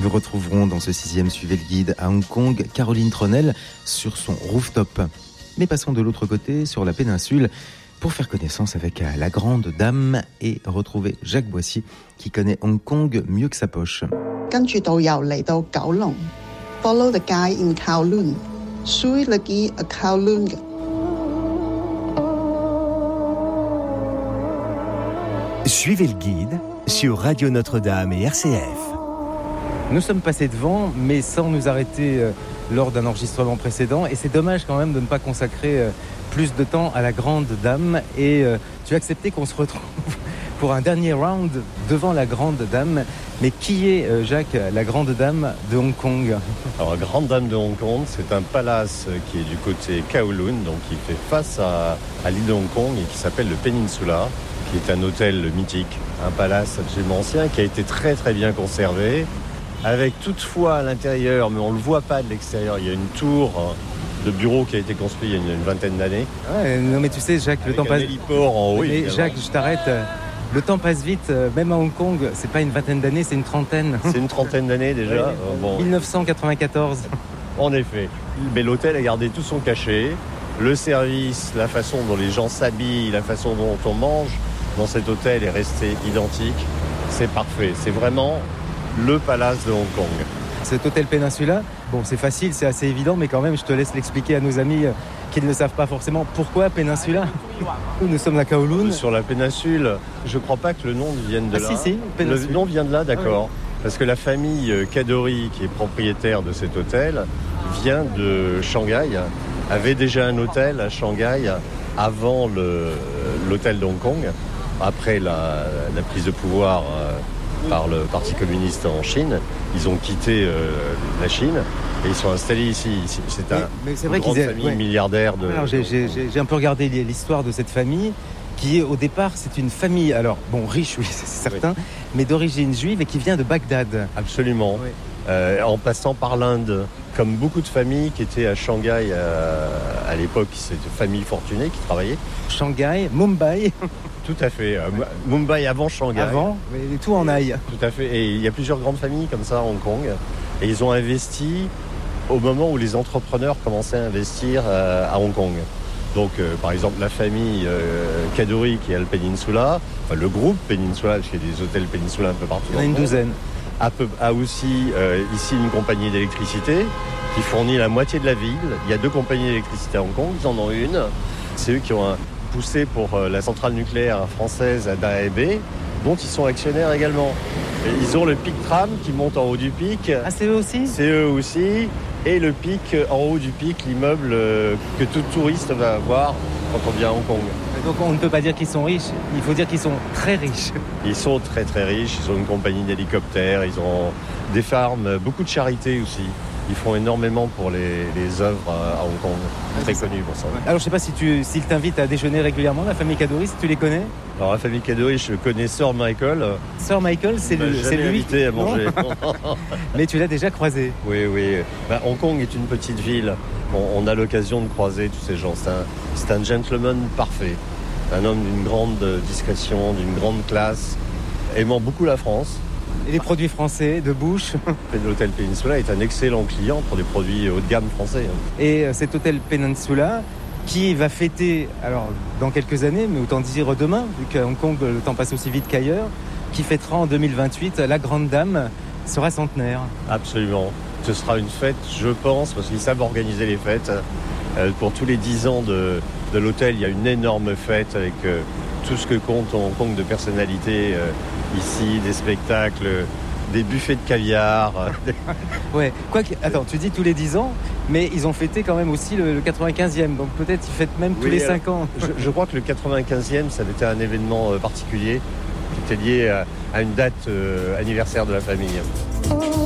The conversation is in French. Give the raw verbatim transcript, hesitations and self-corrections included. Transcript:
Nous retrouverons dans ce sixième Suivez le guide à Hong Kong Caroline Tronel sur son rooftop. Mais passons de l'autre côté, sur la péninsule, pour faire connaissance avec la grande dame et retrouver Jacques Boissy qui connaît Hong Kong mieux que sa poche. 跟住導遊嚟到九龍 ，follow the guide in Kowloon， suivre le guide à Kowloon。 Suivez le guide sur Radio Notre-Dame et R C F. Nous sommes passés devant, mais sans nous arrêter euh, lors d'un enregistrement précédent. Et c'est dommage quand même de ne pas consacrer euh, plus de temps à la grande dame. Et euh, tu as accepté qu'on se retrouve pour un dernier round devant la grande dame. Mais qui est, euh, Jacques, la grande dame de Hong Kong ? Alors, la grande dame de Hong Kong, c'est un palace qui est du côté Kowloon, donc qui fait face à, à l'île de Hong Kong et qui s'appelle le Peninsula, qui est un hôtel mythique, un palace absolument ancien qui a été très très bien conservé, avec toutefois à l'intérieur, mais on ne le voit pas de l'extérieur, il y a une tour de bureau qui a été construite il y a une, une vingtaine d'années. Ouais, non mais tu sais, Jacques, avec le temps passe... un héliport en haut. Mais évidemment. Jacques, je t'arrête. Le temps passe vite, même à Hong Kong, c'est pas une vingtaine d'années, c'est une trentaine. C'est une trentaine d'années déjà. Ouais. Euh, bon. dix-neuf cent quatre-vingt-quatorze. En effet. Mais l'hôtel a gardé tout son cachet. Le service, la façon dont les gens s'habillent, la façon dont on mange dans cet hôtel est resté identique. C'est parfait. C'est vraiment le palace de Hong Kong. Cet hôtel Peninsula, bon, c'est facile, c'est assez évident, mais quand même, je te laisse l'expliquer à nos amis qui ne le savent pas forcément. Pourquoi Peninsula ? Nous sommes à Kowloon. Sur la péninsule, je ne crois pas que le nom vienne de ah, là. Si, si, le nom vient de là, d'accord. Ah, oui. Parce que la famille Kadori, qui est propriétaire de cet hôtel, vient de Shanghai, avait déjà un hôtel à Shanghai avant le, l'hôtel de Hong Kong, après la, la prise de pouvoir euh, par le Parti communiste en Chine. Ils ont quitté euh, la Chine et ils sont installés ici. C'est un, mais, mais c'est une vrai grande qu'ils aient, famille ouais. milliardaire. De, alors, j'ai, j'ai, j'ai un peu regardé l'histoire de cette famille qui est au départ, c'est une famille, alors bon, riche, oui, c'est certain, oui. mais d'origine juive et qui vient de Bagdad. Absolument. Oui. Euh, en passant par l'Inde, comme beaucoup de familles qui étaient à Shanghai euh, à l'époque, c'était une famille fortunée qui travaillait. Shanghai, Mumbai. Tout à fait. Euh, Mumbai avant Shanghai. Avant, mais tout en aille. Tout à fait. Et il y a plusieurs grandes familles comme ça à Hong Kong. Et ils ont investi au moment où les entrepreneurs commençaient à investir euh, à Hong Kong. Donc, euh, par exemple, la famille euh, Kadori qui est à le Peninsula, enfin, le groupe Peninsula, parce qu'il y a des hôtels Peninsula un peu partout. Il y en a une douzaine. A, peu, a aussi euh, ici une compagnie d'électricité qui fournit la moitié de la ville. Il y a deux compagnies d'électricité à Hong Kong, ils en ont une. C'est eux qui ont un, poussé pour euh, la centrale nucléaire française à Daya Bay, dont ils sont actionnaires également. Et ils ont le Pic Tram qui monte en haut du pic. Ah, c'est eux aussi ? C'est eux aussi. Et le pic, en haut du pic, l'immeuble que tout touriste va voir quand on vient à Hong Kong. Donc on ne peut pas dire qu'ils sont riches, il faut dire qu'ils sont très riches. Ils sont très très riches, ils ont une compagnie d'hélicoptères, ils ont des farms, beaucoup de charité aussi. Ils font énormément pour les, les œuvres à Hong Kong, très connus pour ça. Alors je ne sais pas si tu, s'ils t'invitent à déjeuner régulièrement, la famille Kadori, si tu les connais ? Alors la famille Kadori, je connais Sir Michael. Sir Michael, c'est, le, c'est lui invité à manger. Mais tu l'as déjà croisé ? Oui, oui. Ben, Hong Kong est une petite ville. On, on a l'occasion de croiser tous ces gens. C'est un, c'est un gentleman parfait. Un homme d'une grande discrétion, d'une grande classe, aimant beaucoup la France. Et les produits français de bouche. L'hôtel Peninsula est un excellent client pour des produits haut de gamme français. Et cet hôtel Peninsula qui va fêter, alors dans quelques années, mais autant dire demain, vu qu'à Hong Kong le temps passe aussi vite qu'ailleurs, qui fêtera en deux mille vingt-huit, la grande dame sera centenaire. Absolument. Ce sera une fête, je pense, parce qu'ils savent organiser les fêtes. Euh, pour tous les dix ans de, de l'hôtel, il y a une énorme fête avec euh, tout ce que compte Hong Kong de personnalité. Euh, ici, des spectacles, des buffets de caviar. Ouais, quoi que, attends, tu dis tous les dix ans, mais ils ont fêté quand même aussi le, le quatre-vingt-quinzième, donc peut-être ils fêtent même tous oui, les cinq ans. Je, je crois que le quatre-vingt-quinzième, ça avait été un événement particulier qui était lié à, à une date euh, anniversaire de la famille.